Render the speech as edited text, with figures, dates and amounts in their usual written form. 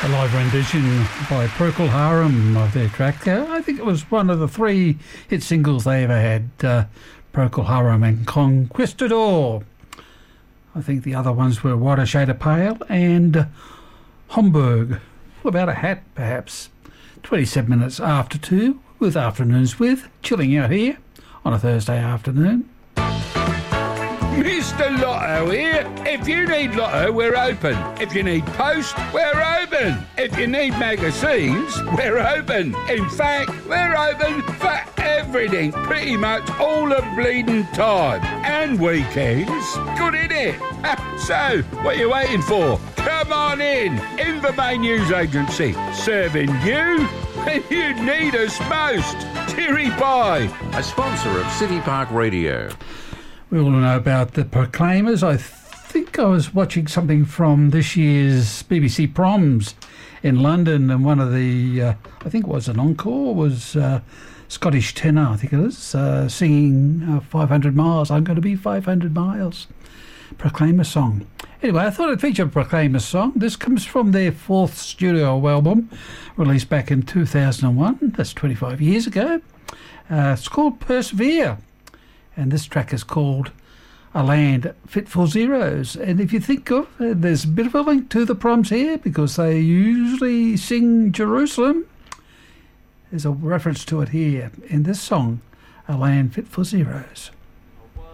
A live rendition by Procol Harum of their track. I think it was one of the 3 hit singles they ever had, Procol Harum and Conquistador. I think the other ones were What a Shade of Pale and Homburg. About a Hat, perhaps. 27 minutes after 2 with Afternoons With, chilling out here on a Thursday afternoon. Mr. Lotto here. If you need Lotto, we're open. If you need post, we're open. If you need magazines, we're open. In fact, we're open for everything, pretty much all the bleeding time. And weekends. Good, innit? So, what are you waiting for? Come on in. Invermain News Agency. Serving you when you need us most. Terry Bye. A sponsor of City Park Radio. We all know about the Proclaimers. I think I was watching something from this year's BBC Proms in London, and one of the, I think it was an encore, was Scottish tenor, I think it is, singing 500 Miles, I'm going to be 500 miles. Proclaimer song. Anyway, I thought I'd feature a Proclaimer song. This comes from their 4th studio album, released back in 2001. That's 25 years ago. It's called Persevere. And this track is called A Land Fit for Zeros. And if you think of it, there's a bit of a link to the Proms here because they usually sing Jerusalem. There's a reference to it here in this song, A Land Fit for Zeros.